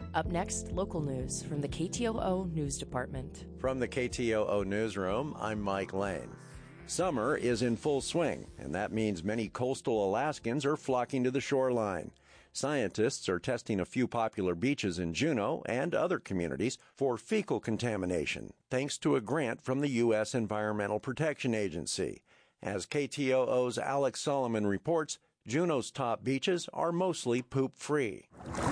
Up next, local news from the KTOO News Department. From the KTOO Newsroom, I'm Mike Lane. Summer is in full swing, and that means many coastal Alaskans are flocking to the shoreline. Scientists are testing a few popular beaches in Juneau and other communities for fecal contamination, thanks to a grant from the U.S. Environmental Protection Agency. As KTOO's Alex Solomon reports, Juneau's top beaches are mostly poop-free.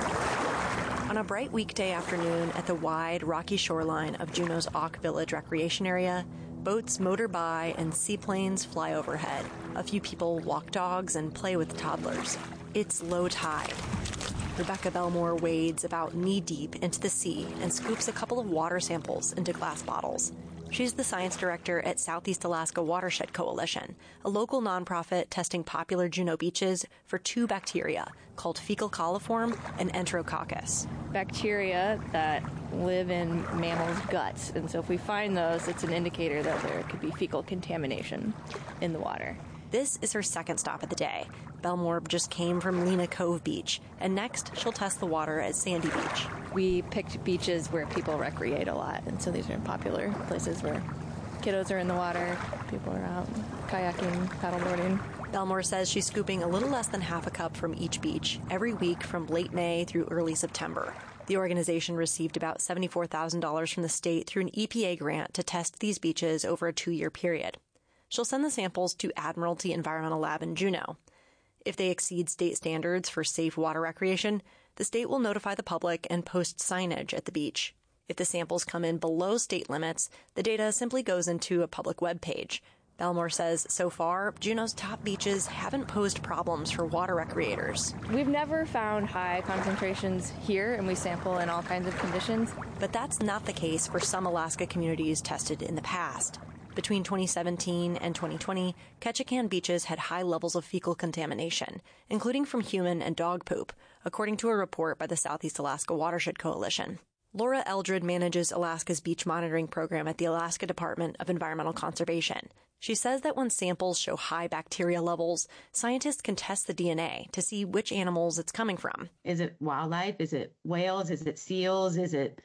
On a bright weekday afternoon at the wide, rocky shoreline of Juneau's Auk Village Recreation Area, boats motor by and seaplanes fly overhead. A few people walk dogs and play with toddlers. It's low tide. Rebecca Belmore wades about knee-deep into the sea and scoops a couple of water samples into glass bottles. She's the science director at Southeast Alaska Watershed Coalition, a local nonprofit testing popular Juneau beaches for two bacteria called fecal coliform and enterococcus. Bacteria that live in mammals' guts. And so if we find those, it's an indicator that there could be fecal contamination in the water. This is her second stop of the day. Belmore just came from Lena Cove Beach, and next she'll test the water at Sandy Beach. We picked beaches where people recreate a lot, and so these are popular places where kiddos are in the water, people are out kayaking, paddleboarding. Belmore says she's scooping a little less than half a cup from each beach every week from late May through early September. The organization received about $74,000 from the state through an EPA grant to test these beaches over a 2-year period. She'll send the samples to Admiralty Environmental Lab in Juneau. If they exceed state standards for safe water recreation, the state will notify the public and post signage at the beach. If the samples come in below state limits, the data simply goes into a public web page. Belmore says so far, Juneau's top beaches haven't posed problems for water recreators. We've never found high concentrations here, and we sample in all kinds of conditions. But that's not the case for some Alaska communities tested in the past. Between 2017 and 2020, Ketchikan beaches had high levels of fecal contamination, including from human and dog poop, according to a report by the Southeast Alaska Watershed Coalition. Laura Eldred manages Alaska's beach monitoring program at the Alaska Department of Environmental Conservation. She says that when samples show high bacteria levels, scientists can test the DNA to see which animals it's coming from. Is it wildlife? Is it whales? Is it seals? Is it,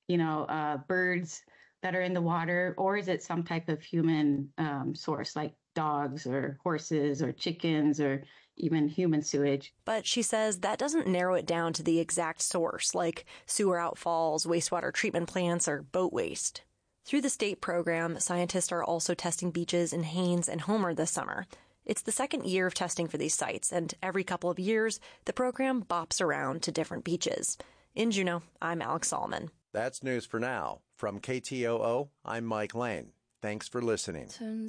birds that are in the water, or is it some type of human source like dogs or horses or chickens or even human sewage? But she says that doesn't narrow it down to the exact source, like sewer outfalls, wastewater treatment plants, or boat waste. Through the state program, scientists are also testing beaches in Haines and Homer this summer. It's the second year of testing for these sites, and every couple of years, the program bops around to different beaches. In Juneau, I'm Alex Solomon. That's news for now. From KTOO, I'm Mike Lane. Thanks for listening.